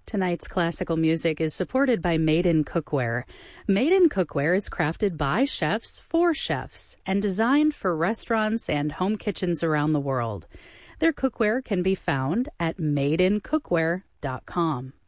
Tonight's classical music is supported by Made in Cookware. Made in Cookware is crafted by chefs for chefs and designed for restaurants and home kitchens around the world. Their cookware can be found at madeincookware.com.